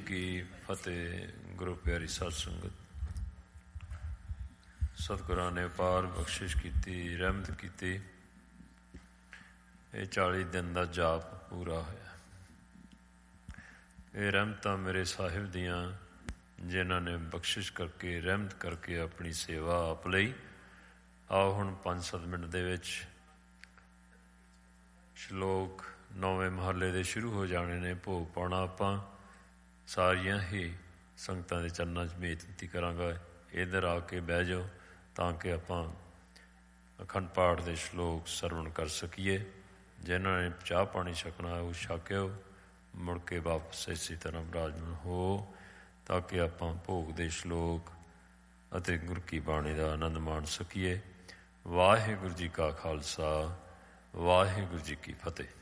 ਕੀ ਫਤਿਹ। ਗੁਰੂ ਪਿਆਰੀ ਸਾਧ ਸੰਗਤ, ਸਤਿਗੁਰਾਂ ਨੇ ਅਪਾਰ ਬਖਸ਼ਿਸ਼ ਕੀਤੀ, ਰਹਿਮਤ ਕੀਤੀ। ਇਹ 40 ਦਿਨ ਦਾ ਜਾਪ ਪੂਰਾ ਹੋਇਆ। ਇਹ ਰਹਿਮਤਾਂ ਮੇਰੇ ਸਾਹਿਬ ਦੀਆਂ, ਜਿਨ੍ਹਾਂ ਨੇ ਬਖਸ਼ਿਸ਼ ਕਰਕੇ, ਰਹਿਮਤ ਕਰਕੇ ਆਪਣੀ ਸੇਵਾ ਆਪ ਲਈ। ਆਓ ਹੁਣ 5-7 ਮਿੰਟ ਦੇ ਵਿੱਚ ਸ਼ਲੋਕ 9ਵੇਂ ਮਹੱਲੇ ਦੇ ਸ਼ੁਰੂ ਹੋ ਜਾਣੇ ਨੇ। ਭੋਗ ਪਾਉਣਾ ਆਪਾਂ ਸਾਰੀਆਂ ਹੀ ਸੰਗਤਾਂ ਦੇ ਚਰਨਾਂ 'ਚ ਬੇਨਤੀ ਕਰਾਂਗਾ, ਇੱਧਰ ਆ ਕੇ ਬਹਿ ਜਾਓ ਤਾਂ ਕਿ ਆਪਾਂ ਅਖੰਡ ਪਾਠ ਦੇ ਸ਼ਲੋਕ ਸਰਵਣ ਕਰ ਸਕੀਏ। ਜਿਨ੍ਹਾਂ ਨੇ ਚਾਹ ਪਾਣੀ ਛਕਣਾ ਉਹ ਛਕਿਓ, ਮੁੜ ਕੇ ਵਾਪਸ ਇਸੇ ਤਰ੍ਹਾਂ ਵਿਰਾਜਮਾਨ ਹੋ ਤਾਂ ਕਿ ਆਪਾਂ ਭੋਗ ਦੇ ਸ਼ਲੋਕ ਅਤੇ ਗੁਰੂ ਕੀ ਬਾਣੀ ਦਾ ਆਨੰਦ ਮਾਣ ਸਕੀਏ। ਵਾਹਿਗੁਰੂ ਜੀ ਕਾ ਖਾਲਸਾ, ਵਾਹਿਗੁਰੂ ਜੀ ਕੀ ਫਤਿਹ।